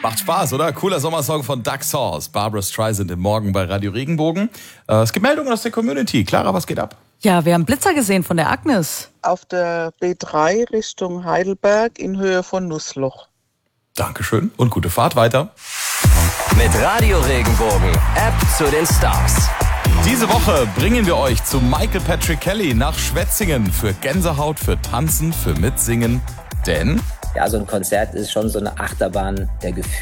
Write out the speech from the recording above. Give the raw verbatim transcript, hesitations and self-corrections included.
Macht Spaß, oder? Cooler Sommersong von Doug Sauce. Barbra Streisand im Morgen bei Radio Regenbogen. Äh, es gibt Meldungen aus der Community. Clara, was geht ab? Ja, wir haben Blitzer gesehen von der Agnes. Auf der B drei Richtung Heidelberg in Höhe von Nussloch. Dankeschön und gute Fahrt weiter. Mit Radio Regenbogen, App zu den Stars. Diese Woche bringen wir euch zu Michael Patrick Kelly nach Schwetzingen für Gänsehaut, für Tanzen, für Mitsingen. Denn ja, so ein Konzert ist schon so eine Achterbahn der Gefühle.